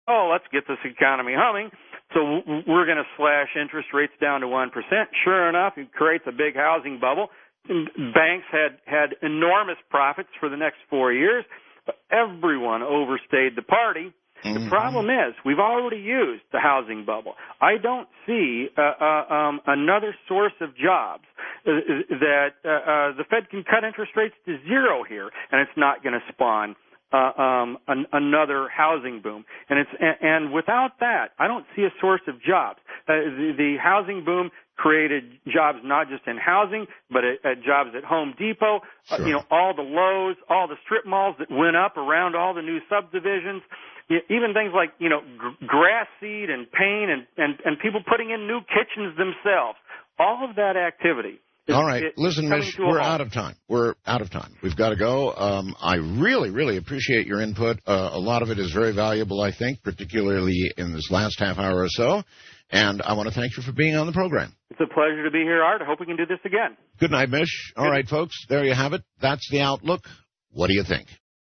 oh, let's get this economy humming, so we're going to slash interest rates down to 1%. Sure enough, it creates a big housing bubble. Banks had enormous profits for the next 4 years, but everyone overstayed the party. The problem is we've already used the housing bubble. I don't see another source of jobs that the Fed can cut interest rates to zero here, and it's not going to spawn another housing boom. And without that, I don't see a source of jobs. The housing boom created jobs not just in housing, but at jobs at Home Depot, Sure. All the Lowe's, all the strip malls that went up around all the new subdivisions. Even things like, grass seed and paint and people putting in new kitchens themselves. All of that activity. All right. Listen, Mish, we're out of time. We've got to go. I really, really appreciate your input. A lot of it is very valuable, I think, particularly in this last half hour or so. And I want to thank you for being on the program. It's a pleasure to be here, Art. I hope we can do this again. Good night, Mish. All right, folks, there you have it. That's the outlook. What do you think?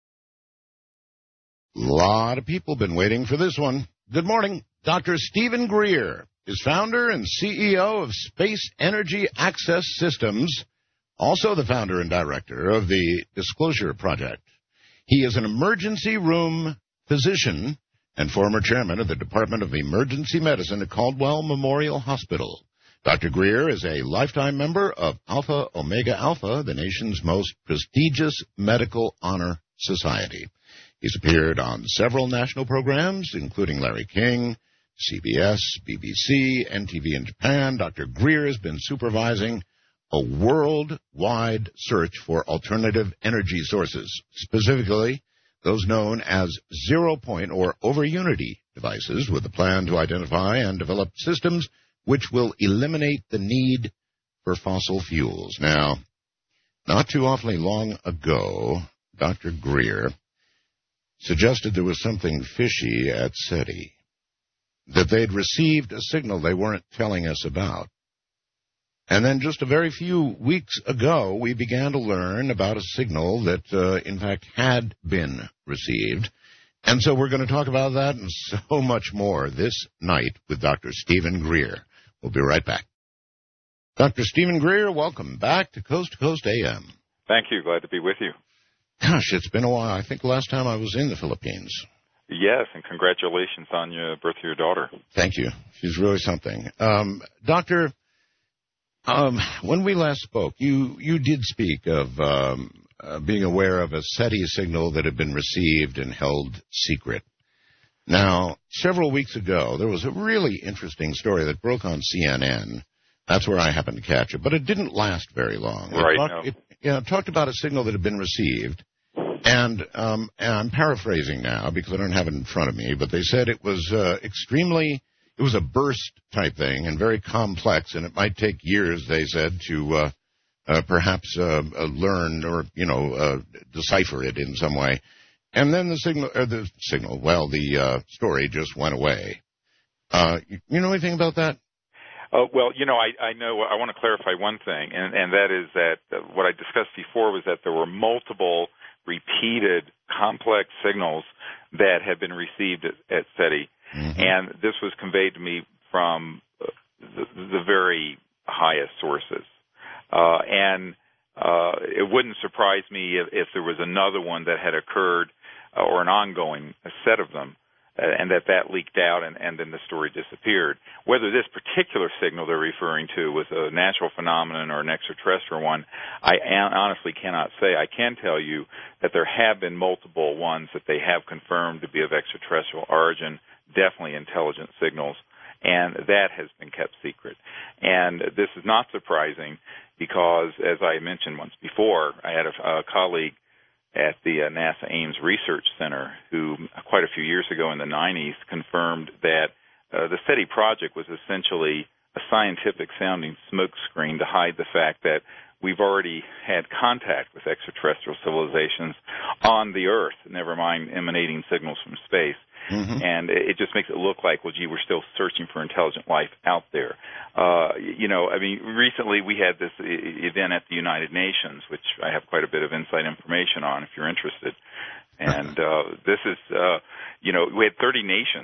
A lot of people have been waiting for this one. Good morning. Dr. Stephen Greer is founder and CEO of Space Energy Access Systems, also the founder and director of the Disclosure Project. He is an emergency room physician and former chairman of the Department of Emergency Medicine at Caldwell Memorial Hospital. Dr. Greer is a lifetime member of Alpha Omega Alpha, the nation's most prestigious medical honor society. He's appeared on several national programs, including Larry King, CBS, BBC, NTV in Japan. Dr. Greer has been supervising a worldwide search for alternative energy sources, specifically those known as zero-point or over-unity devices, with a plan to identify and develop systems which will eliminate the need for fossil fuels. Now, not too awfully long ago, Dr. Greer suggested there was something fishy at SETI, that they'd received a signal they weren't telling us about. And then just a very few weeks ago, we began to learn about a signal that, in fact, had been received. And so we're going to talk about that and so much more this night with Dr. Stephen Greer. We'll be right back. Dr. Stephen Greer, welcome back to Coast AM. Thank you. Glad to be with you. Gosh, it's been a while. I think the last time I was in the Philippines. Yes, and congratulations on the birth of your daughter. Thank you. She's really something. Doctor, when we last spoke, you did speak of being aware of a SETI signal that had been received and held secret. Now, several weeks ago, there was a really interesting story that broke on CNN. That's where I happened to catch it, but it didn't last very long. Right. It talked about a signal that had been received, and I'm paraphrasing now because I don't have it in front of me, but they said it was it was a burst type thing and very complex, and it might take years, they said, to perhaps learn or, decipher it in some way. And then the story just went away. You know anything about that? Well, I know. I want to clarify one thing, and that is that what I discussed before was that there were multiple repeated complex signals that had been received at SETI, and this was conveyed to me from the very highest sources. And it wouldn't surprise me if there was another one that had occurred or an ongoing set of them. And that leaked out, and then the story disappeared. Whether this particular signal they're referring to was a natural phenomenon or an extraterrestrial one, I honestly cannot say. I can tell you that there have been multiple ones that they have confirmed to be of extraterrestrial origin, definitely intelligent signals, and that has been kept secret. And this is not surprising because, as I mentioned once before, I had a colleague at the NASA Ames Research Center, who quite a few years ago in the 90s confirmed that the SETI project was essentially a scientific-sounding smokescreen to hide the fact that we've already had contact with extraterrestrial civilizations on the Earth, never mind emanating signals from space. And it just makes it look like, well, gee, we're still searching for intelligent life out there. Recently we had this event at the United Nations, which I have quite a bit of inside information on if you're interested. And this is, we had 30 nations